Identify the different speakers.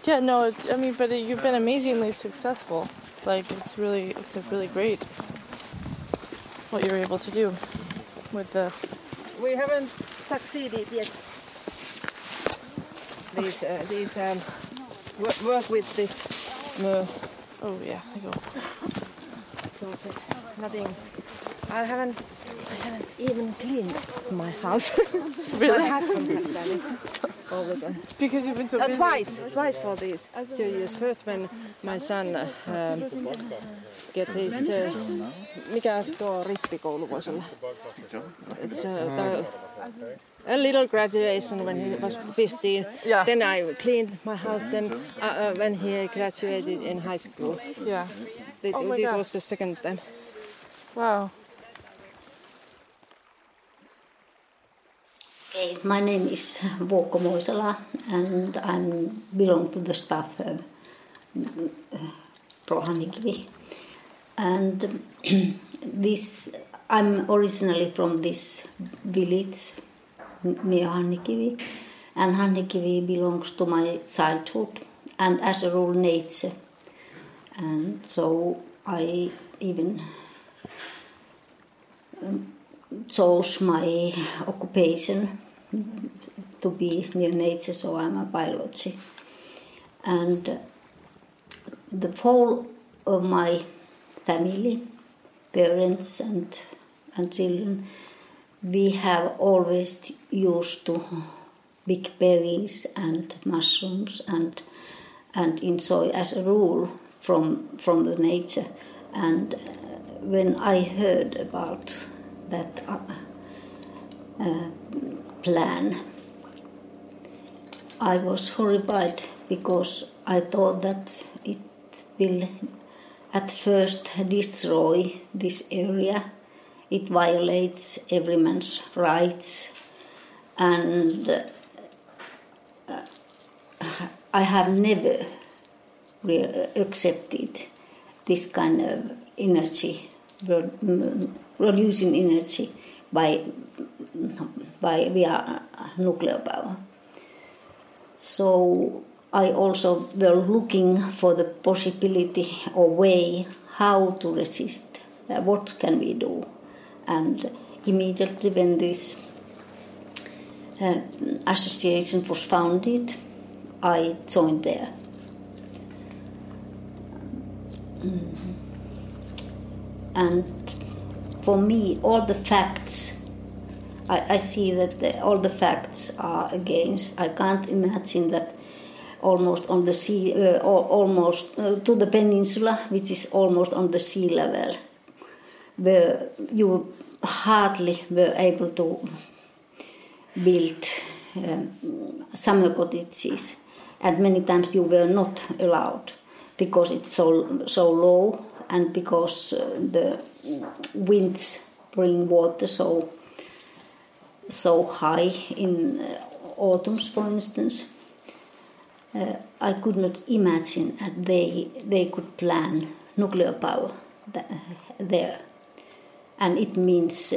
Speaker 1: Yeah, no, but you've been amazingly successful. Like, it's really great what you're able to do with the...
Speaker 2: We haven't succeeded yet. These work with this.
Speaker 1: Oh yeah, I go.
Speaker 2: Nothing. I haven't even cleaned my house.
Speaker 1: Really?
Speaker 2: My husband has done it all the time.
Speaker 1: Because you've been so busy.
Speaker 2: Twice for these 2 years. First when my son get his mikä tuo rippikoulu voisi olla? A little graduation when he was 15.
Speaker 1: Yeah.
Speaker 2: Then I cleaned my house. Then when he graduated in high school.
Speaker 1: Yeah.
Speaker 2: It was the second time.
Speaker 1: Wow.
Speaker 3: Okay, my name is Vuokko Moisala and I belong to the staff of Pro Hanhikivi. And I'm originally from this village near Hanhikivi, and Hanhikivi belongs to my childhood and as a rule nature. And so I even chose my occupation to be near nature, so I'm a biology. And the whole of my family, parents and children, we have always used to big berries and mushrooms and enjoy as a rule from the nature. And when I heard about that plan, I was horrified because I thought that it will at first destroy this area. It violates every man's rights, and I have never accepted this kind of energy, producing energy by via nuclear power. So I also were looking for the possibility or way how to resist. What can we do? And immediately when this association was founded, I joined there. And for me, all the facts, I see that all the facts are against. I can't imagine that almost on the sea, almost to the peninsula, which is almost on the sea level, where you hardly were able to build summer cottages, and many times you were not allowed because it's so low, and because the winds bring water so high in autumns, for instance. I could not imagine that they could plan nuclear power there, and it means